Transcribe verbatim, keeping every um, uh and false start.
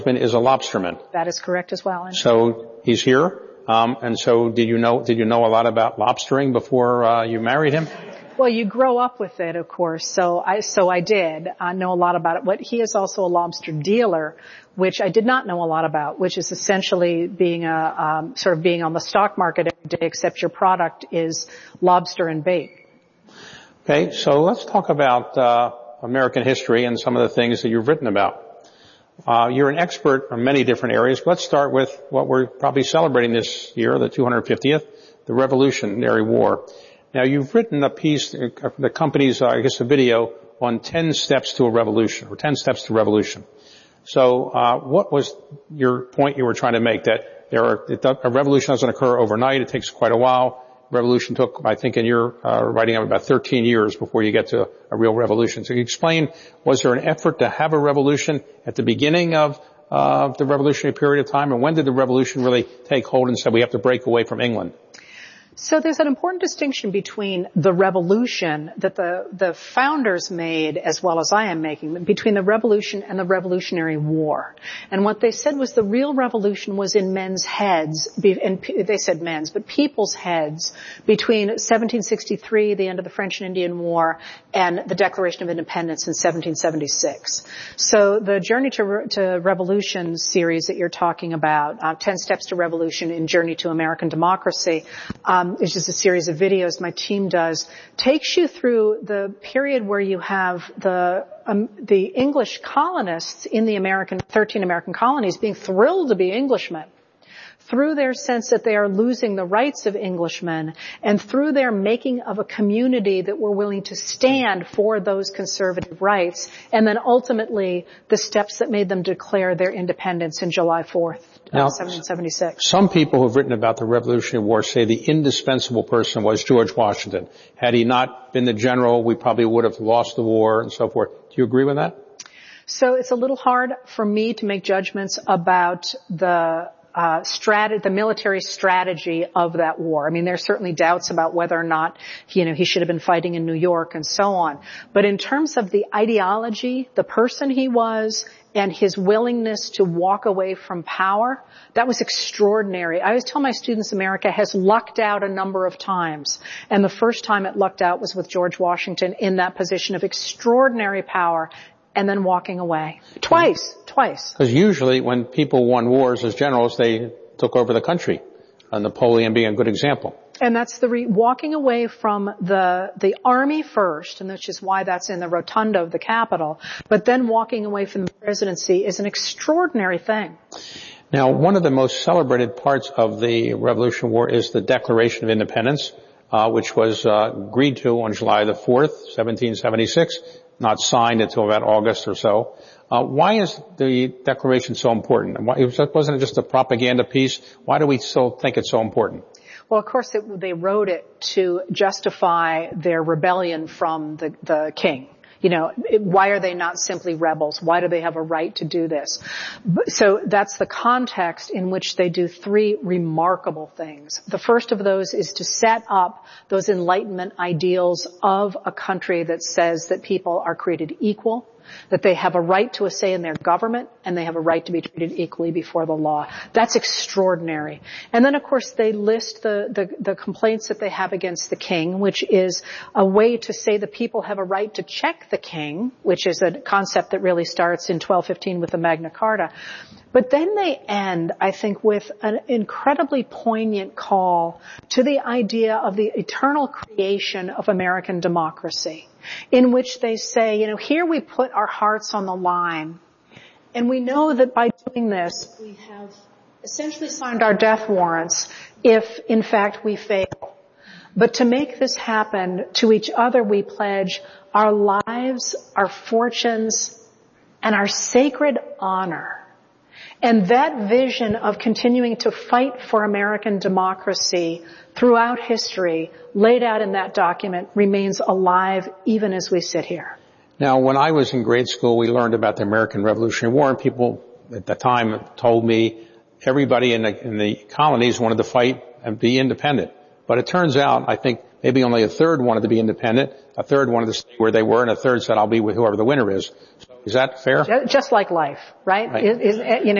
is a lobsterman. That is correct as well. So he's here. Um, and so did you know, did you know a lot about lobstering before, uh, you married him? Well, you grow up with it, of course. So I, so I did uh, know a lot about it. What he is also a lobster dealer, which I did not know a lot about, which is essentially being a, um, sort of being on the stock market every day, except your product is lobster and bait. Okay. So let's talk about, uh, American history and some of the things that you've written about. Uh, you're an expert in many different areas. But let's start with what we're probably celebrating this year, the two hundred fiftieth, the Revolutionary War. Now, you've written a piece, the company's, uh, I guess, a video on ten steps to a revolution, or ten steps to revolution. So, uh, what was your point you were trying to make? That there are, it, a revolution doesn't occur overnight. It takes quite a while. Revolution took, I think in your, uh, writing of about thirteen years before you get to a real revolution. So can you explain, was there an effort to have a revolution at the beginning of, uh, the revolutionary period of time? And when did the revolution really take hold and said we have to break away from England? So there's an important distinction between the revolution that the, the founders made, as well as I am making, between the revolution and the Revolutionary War. And what they said was the real revolution was in men's heads, and they said men's, but people's heads, between seventeen sixty-three, the end of the French and Indian War, and the Declaration of Independence in seventeen seventy-six. So the Journey to, to Revolution series that you're talking about, uh, ten Steps to Revolution in Journey to American Democracy, um, it's just a series of videos my team does, takes you through the period where you have the um, the English colonists in the American, thirteen American colonies being thrilled to be Englishmen, through their sense that they are losing the rights of Englishmen, and through their making of a community that were willing to stand for those conservative rights, and then ultimately the steps that made them declare their independence in July fourth. Now, seventeen seventy-six. Some people who have written about the Revolutionary War say the indispensable person was George Washington. Had he not been the general, we probably would have lost the war and so forth. Do you agree with that? So it's a little hard for me to make judgments about the uh strat- the military strategy of that war. I mean, there's certainly doubts about whether or not, you know, he should have been fighting in New York and so on. But in terms of the ideology, the person he was, and his willingness to walk away from power, that was extraordinary. I always tell my students America has lucked out a number of times. And the first time it lucked out was with George Washington in that position of extraordinary power and then walking away. Twice, twice. Because usually when people won wars as generals, they took over the country. Uh, Napoleon being a good example. And that's the re- walking away from the the army first, and that's just why that's in the rotunda of the Capitol. But then walking away from the presidency is an extraordinary thing. Now, one of the most celebrated parts of the Revolutionary War is the Declaration of Independence, uh, which was uh, agreed to on July the fourth, seventeen seventy-six, not signed until about August or so. Uh, why is the Declaration so important? Why, wasn't it just a propaganda piece? Why do we still think it's so important? Well, of course, it, they wrote it to justify their rebellion from the, the king. You know, it, why are they not simply rebels? Why do they have a right to do this? So that's the context in which they do three remarkable things. The first of those is to set up those Enlightenment ideals of a country that says that people are created equal, that they have a right to a say in their government, and they have a right to be treated equally before the law. That's extraordinary. And then, of course, they list the, the, the complaints that they have against the king, which is a way to say the people have a right to check the king, which is a concept that really starts in twelve fifteen with the Magna Carta. But then they end, I think, with an incredibly poignant call to the idea of the eternal creation of American democracy, in which they say, you know, here we put our hearts on the line, and we know that by doing this, we have essentially signed our death warrants if, in fact, we fail. But to make this happen, to each other we pledge our lives, our fortunes, and our sacred honor. And that vision of continuing to fight for American democracy throughout history, laid out in that document, remains alive even as we sit here. Now, when I was in grade school, we learned about the American Revolutionary War, and people at the time told me everybody in the, in the colonies wanted to fight and be independent. But it turns out, I think, maybe only a third wanted to be independent, a third wanted to stay where they were, and a third said, I'll be with whoever the winner is. So is that fair? Just like life, right? Right. Is, is, you know,